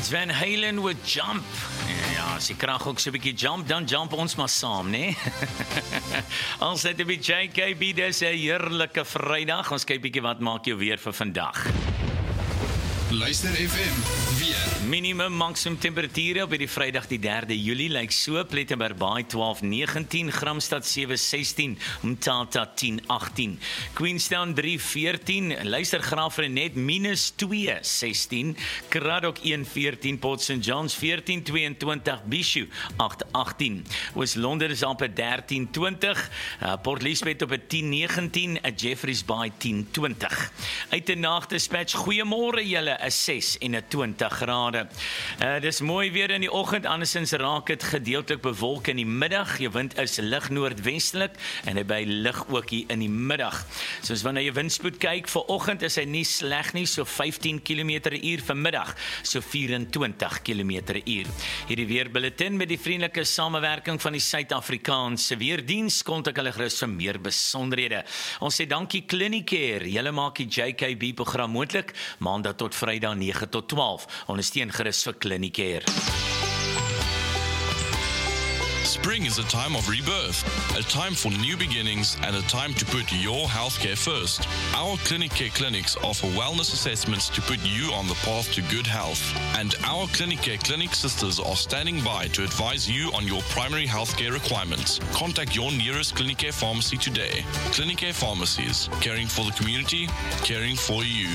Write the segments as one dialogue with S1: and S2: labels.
S1: It's Van Halen with Jump. Ja, as die krag ook so 'n bietjie jump, dan jump ons maar saam, né? Ons het 'n bietjie JKB, dis 'n heerlike Vrydag. Ons kyk bietjie wat maak jou weer vir vandag.
S2: Luister FM, weer.
S1: Minimum maksimum temperature op die Vrydag die 3de Julie lyk so: Plettenberg Baai 12-19, Gramstad 7-16, Mthatha 10-18, Queenstown 3-14, Luister Graafrenet -2-16, Cradock 1-14, Port St Johns 14-22, Bishu 8-18, Oos-London is op 13-20, Port Elizabeth op 10-19, Jeffreys Bay 10-20. Uit 'n nagdispatch, goeiemôre julle, 'n 6 en 'n 20 grade. Dis mooi weer in die oggend, andersins raak dit gedeeltelik bewolk in die middag. Jou wind is lig noordwestelik en hy by lig ook hier in die middag. Soos wanneer jy windspoed kyk, vanoggend is hy nie sleg nie, so 15 km/h, vanmiddag so 24 km/h. Hierdie weerbulletin met die vriendelike samewerking van die Suid-Afrikaanse Weerdiens, kontak hulle gerus vir meer besonderhede. Ons sê dankie Clinicare, julle maak die JKB program moontlik, maandag tot Vrydag 9 tot 12. Ondersteun gerus vir Clinicare.
S3: Spring is a time of rebirth, a time for new beginnings, and a time to put your healthcare first. Our Clinicare clinics offer wellness assessments to put you on the path to good health. And our Clinicare clinic sisters are standing by to advise you on your primary healthcare requirements. Contact your nearest Clinicare pharmacy today. Clinicare Pharmacies, caring for the community, caring for you.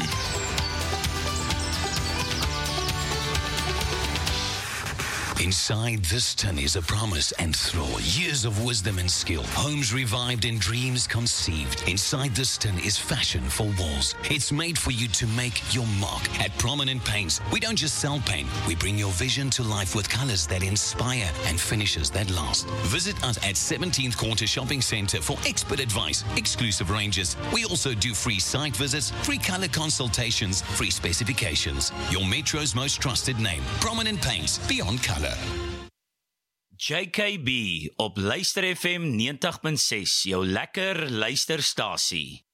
S4: Inside this tin is a promise and thrill, years of wisdom and skill, homes revived and dreams conceived. Inside this tin is fashion for walls. It's made for you to make your mark. At Prominent Paints, we don't just sell paint, we bring your vision to life with colors that inspire and finishes that last. Visit us at 17th Quarter Shopping Centre for expert advice, exclusive ranges. We also do free site visits, free color consultations, free specifications. Your Metro's most trusted name, Prominent Paints, beyond color.
S1: JKB op Luister FM 90.6, jou lekker luisterstasie.